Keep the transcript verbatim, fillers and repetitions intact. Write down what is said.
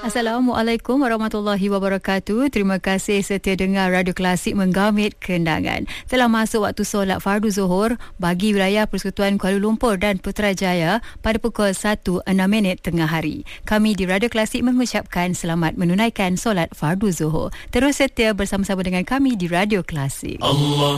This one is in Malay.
Assalamualaikum warahmatullahi wabarakatuh. Terima kasih setia dengar Radio Klasik menggamit kenangan. Telah masuk waktu solat fardu Zuhur bagi wilayah Persekutuan Kuala Lumpur dan Putrajaya pada pukul satu enam minit tengah hari. Kami di Radio Klasik mengucapkan selamat menunaikan solat fardu Zuhur. Terus setia bersama-sama dengan kami di Radio Klasik. Allah